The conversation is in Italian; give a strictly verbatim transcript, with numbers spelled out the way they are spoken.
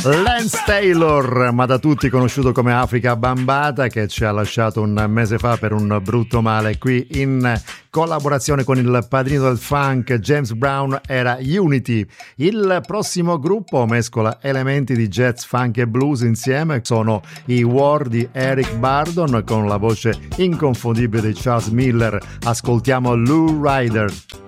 Lance Taylor, ma da tutti conosciuto come Africa Bambaataa, che ci ha lasciato un mese fa per un brutto male. Qui in collaborazione con il padrino del funk James Brown era Unity. Il prossimo gruppo mescola elementi di jazz, funk e blues insieme, sono i War di Eric Burdon con la voce inconfondibile di Charles Miller. Ascoltiamo Lou Ryder.